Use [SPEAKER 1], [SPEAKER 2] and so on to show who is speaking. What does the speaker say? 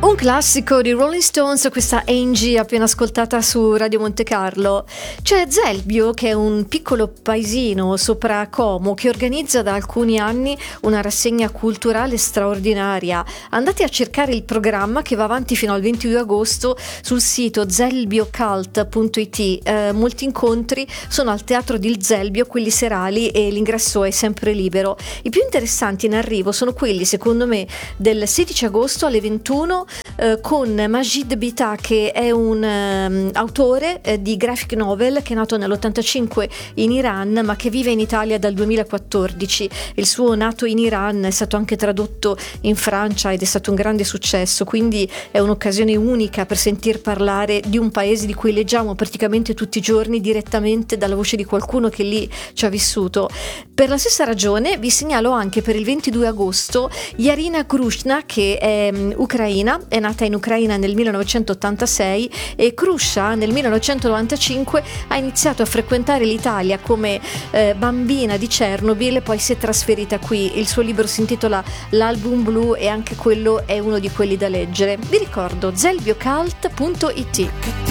[SPEAKER 1] Un classico di Rolling Stones, questa Angie appena ascoltata su Radio Monte Carlo. C'è Zelbio, che è un piccolo paesino sopra Como, che organizza da alcuni anni una rassegna culturale straordinaria. Andate a cercare il programma che va avanti fino al 22 agosto sul sito zelbiocult.it. Molti incontri sono al Teatro di Zelbio, quelli serali, e l'ingresso è sempre libero. I più interessanti in arrivo sono quelli, secondo me, del 16 agosto alle 21 con Majid Bita, che è un autore di graphic novel che è nato nell'85 in Iran ma che vive in Italia dal 2014. Il suo nato in Iran è stato anche tradotto in Francia ed è stato un grande successo, quindi è un'occasione unica per sentir parlare di un paese di cui leggiamo praticamente tutti i giorni direttamente dalla voce di qualcuno che lì ci ha vissuto. Per la stessa ragione vi segnalo anche per il 22 agosto Yarina Krushna, che è ucraina, è nata in Ucraina nel 1986 e Krusha nel 1995 ha iniziato a frequentare l'Italia come bambina di Chernobyl, poi si è trasferita qui. Il suo libro si intitola L'album blu e anche quello è uno di quelli da leggere. Vi ricordo zelbiocult.it.